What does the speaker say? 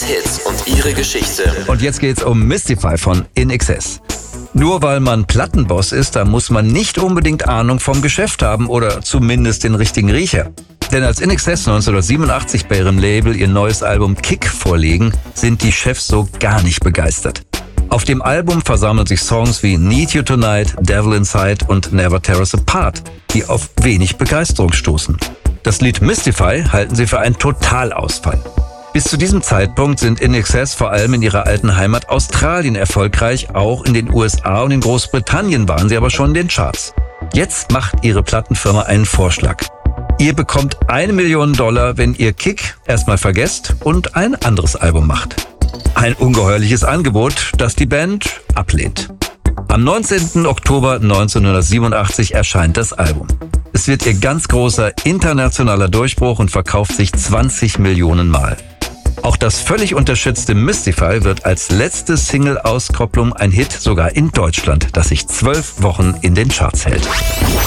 Hits und ihre Geschichte. Und jetzt geht's um Mystify von INXS. Nur weil man Plattenboss ist, da muss man nicht unbedingt Ahnung vom Geschäft haben oder zumindest den richtigen Riecher. Denn als INXS 1987 bei ihrem Label ihr neues Album Kick vorlegen, sind die Chefs so gar nicht begeistert. Auf dem Album versammeln sich Songs wie Need You Tonight, Devil Inside und Never Tear Us Apart, die auf wenig Begeisterung stoßen. Das Lied Mystify halten sie für einen Totalausfall. Bis zu diesem Zeitpunkt sind INXS vor allem in ihrer alten Heimat Australien erfolgreich, auch in den USA und in Großbritannien waren sie aber schon in den Charts. Jetzt macht ihre Plattenfirma einen Vorschlag. Ihr bekommt $1 Million, wenn ihr Kick erstmal vergesst und ein anderes Album macht. Ein ungeheuerliches Angebot, das die Band ablehnt. Am 19. Oktober 1987 erscheint das Album. Es wird ihr ganz großer internationaler Durchbruch und verkauft sich 20 Millionen Mal. Auch das völlig unterschätzte Mystify wird als letzte Single-Auskopplung ein Hit sogar in Deutschland, das sich 12 Wochen in den Charts hält.